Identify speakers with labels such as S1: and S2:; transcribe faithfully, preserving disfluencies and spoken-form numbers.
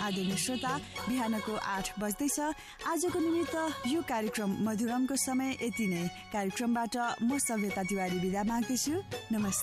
S1: आदरणीय श्रोता, बिहानको आठ बज्दैछ। आजको निमित्त यो कार्यक्रम मधुरमको समय यति नै। कार्यक्रमबाट म सभ्यता तिवारी बिदा माग्दैछु। नमस्ते।